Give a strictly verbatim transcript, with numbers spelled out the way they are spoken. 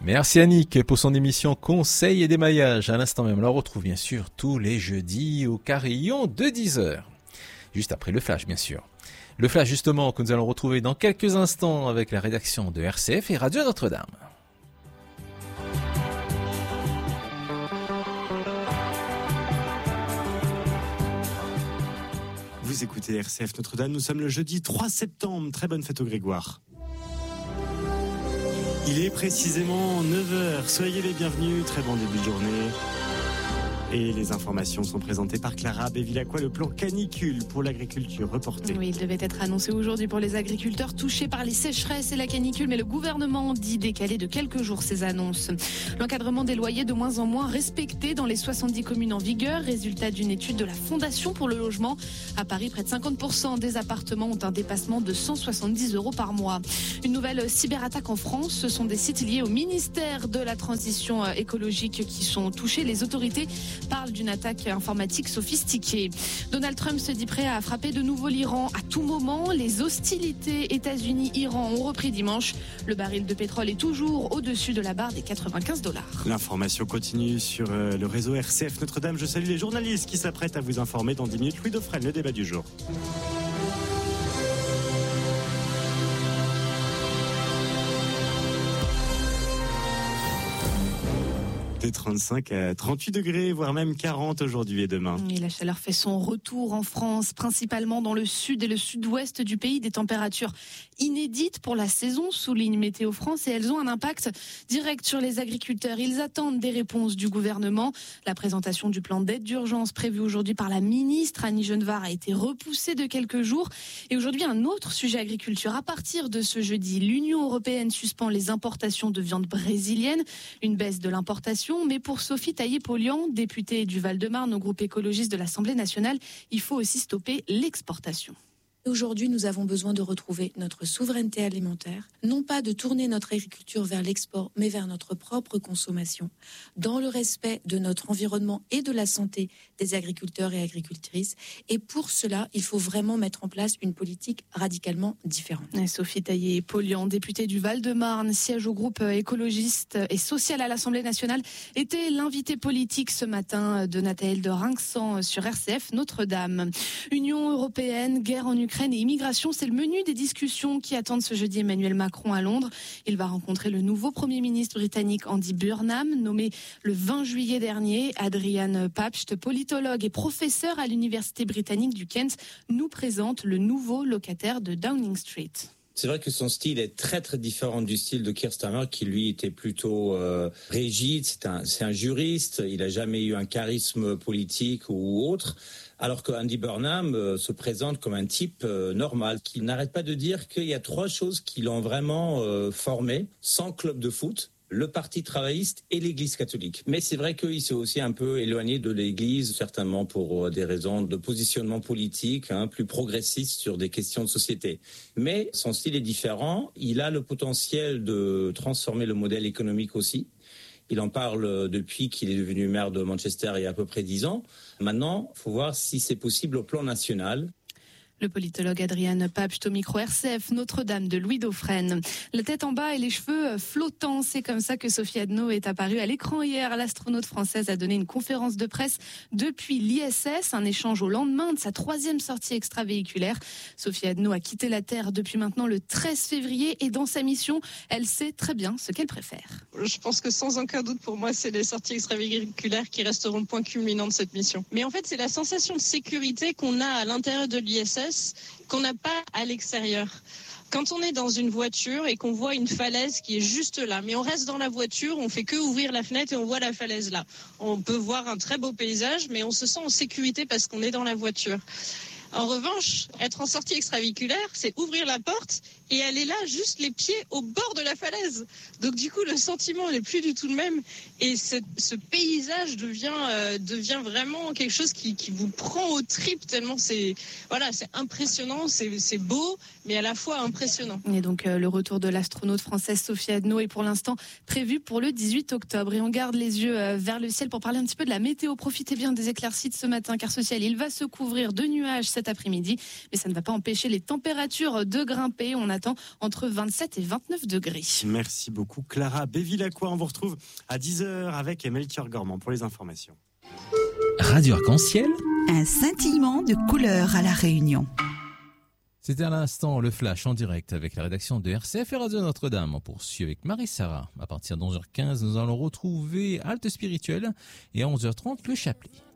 Merci Annick pour son émission Conseil et démaillage. À l'instant même, on la retrouve bien sûr tous les jeudis au carillon de dix heures. Juste après le flash, bien sûr. Le flash justement que nous allons retrouver dans quelques instants avec la rédaction de R C F et Radio Notre-Dame. Vous écoutez R C F Notre-Dame, nous sommes le jeudi trois septembre. Très bonne fête au Grégoire. Il est précisément neuf heures. Soyez les bienvenus. Très bon début de journée. Et les informations sont présentées par Clara Bévilacqua, le plan canicule pour l'agriculture reporté. Oui, il devait être annoncé aujourd'hui pour les agriculteurs touchés par les sécheresses et la canicule, mais le gouvernement dit décaler de quelques jours ces annonces. L'encadrement des loyers de moins en moins respecté dans les soixante-dix communes en vigueur, résultat d'une étude de la Fondation pour le logement. À Paris, près de cinquante pour cent des appartements ont un dépassement de cent soixante-dix euros par mois. Une nouvelle cyberattaque en France, ce sont des sites liés au ministère de la Transition écologique qui sont touchés. Les autorités parle d'une attaque informatique sophistiquée. Donald Trump se dit prêt à frapper de nouveau l'Iran à tout moment. Les hostilités États-Unis-Iran ont repris dimanche. Le baril de pétrole est toujours au-dessus de la barre des quatre-vingt-quinze dollars. L'information continue sur le réseau R C F Notre-Dame. Je salue les journalistes qui s'apprêtent à vous informer dans dix minutes. Louis Dauphren, le débat du jour. trente-cinq à trente-huit degrés, voire même quarante aujourd'hui et demain. Et la chaleur fait son retour en France, principalement dans le sud et le sud-ouest du pays. Des températures inédites pour la saison, souligne Météo France, et elles ont un impact direct sur les agriculteurs. Ils attendent des réponses du gouvernement. La présentation du plan d'aide d'urgence prévu aujourd'hui par la ministre Annie Genevard a été repoussée de quelques jours. Et aujourd'hui, un autre sujet agriculture. À partir de ce jeudi, l'Union européenne suspend les importations de viande brésilienne. Une baisse de l'importation. Mais pour Sophie Taillé-Polian, députée du Val-de-Marne au groupe écologiste de l'Assemblée nationale, il faut aussi stopper l'exportation. Aujourd'hui, nous avons besoin de retrouver notre souveraineté alimentaire, non pas de tourner notre agriculture vers l'export, mais vers notre propre consommation, dans le respect de notre environnement et de la santé des agriculteurs et agricultrices. Et pour cela, il faut vraiment mettre en place une politique radicalement différente. Et Sophie Taillé-Polian, députée du Val-de-Marne, siège au groupe écologiste et social à l'Assemblée nationale, était l'invité politique ce matin de Nathalie de Rinxan sur R C F Notre-Dame. Union européenne, guerre en Ukraine et immigration, c'est le menu des discussions qui attendent ce jeudi Emmanuel Macron à Londres. Il va rencontrer le nouveau Premier ministre britannique Andy Burnham, nommé le vingt juillet dernier. Adrian Papst, politologue et professeur à l'université britannique du Kent, nous présente le nouveau locataire de Downing Street. C'est vrai que son style est très très différent du style de Keir Starmer, qui lui était plutôt euh, rigide. C'est un, c'est un juriste, il n'a jamais eu un charisme politique ou autre. Alors que Andy Burnham euh, se présente comme un type euh, normal, qui n'arrête pas de dire qu'il y a trois choses qui l'ont vraiment euh, formé, sans club de foot, le Parti travailliste et l'Église catholique. Mais c'est vrai qu'il s'est aussi un peu éloigné de l'Église, certainement pour des raisons de positionnement politique, hein, plus progressiste sur des questions de société. Mais son style est différent, il a le potentiel de transformer le modèle économique aussi. Il en parle depuis qu'il est devenu maire de Manchester il y a à peu près dix ans. Maintenant, il faut voir si c'est possible au plan national. Le politologue Adrian Papst au micro R C F Notre-Dame de Louis Dauphren. La tête en bas et les cheveux flottants, c'est comme ça que Sophie Adno est apparue à l'écran hier. L'astronaute française a donné une conférence de presse depuis l'I S S, un échange au lendemain de sa troisième sortie extravéhiculaire. Sophie Adno a quitté la Terre depuis maintenant le treize février et dans sa mission, elle sait très bien ce qu'elle préfère. Je pense que sans aucun doute pour moi, c'est les sorties extravéhiculaires qui resteront le point culminant de cette mission. Mais en fait, c'est la sensation de sécurité qu'on a à l'intérieur de l'I S S qu'on n'a pas à l'extérieur. Quand on est dans une voiture et qu'on voit une falaise qui est juste là, mais on reste dans la voiture, on fait que ouvrir la fenêtre et on voit la falaise là. On peut voir un très beau paysage, mais on se sent en sécurité parce qu'on est dans la voiture. En revanche, être en sortie extravéhiculaire, c'est ouvrir la porte et elle est là, juste les pieds au bord de la falaise. Donc du coup, le sentiment n'est plus du tout le même. Et ce, ce paysage devient, euh, devient vraiment quelque chose qui, qui vous prend aux tripes tellement c'est, voilà, c'est impressionnant, c'est, c'est beau, mais à la fois impressionnant. Et donc euh, le retour de l'astronaute française Sophie Adno est pour l'instant prévu pour le dix-huit octobre. Et on garde les yeux euh, vers le ciel pour parler un petit peu de la météo. Profitez bien des éclaircies de ce matin, car ce ciel, il va se couvrir de nuages cet après-midi. Mais ça ne va pas empêcher les températures de grimper. On a attend entre vingt-sept et vingt-neuf degrés. Merci beaucoup Clara Bévilacqua. On vous retrouve à dix heures avec Melchior Gormand pour les informations. Radio Arc-en-Ciel. Un scintillement de couleurs à La Réunion. C'était à l'instant le flash en direct avec la rédaction de R C F et Radio Notre-Dame. On poursuit avec Marie-Sarah. À partir de onze heures quinze, nous allons retrouver Halte Spirituelle et à onze heures trente, le chapelet.